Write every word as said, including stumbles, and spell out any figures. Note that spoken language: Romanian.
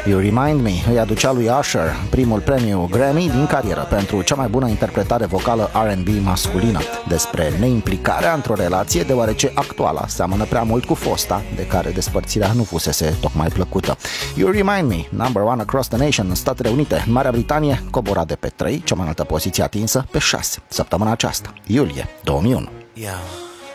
You Remind Me îi aducea lui Usher primul premiu Grammy din carieră pentru cea mai bună interpretare vocală R and B masculină. Despre neimplicarea într-o relație, deoarece actuala seamănă prea mult cu fosta, de care despărțirea nu fusese tocmai plăcută. You Remind Me, number one across the nation în Statele Unite. În Marea Britanie cobora de pe trei, cea mai înaltă poziție atinsă pe șase, săptămâna aceasta, iulie două mii unu. Yeah.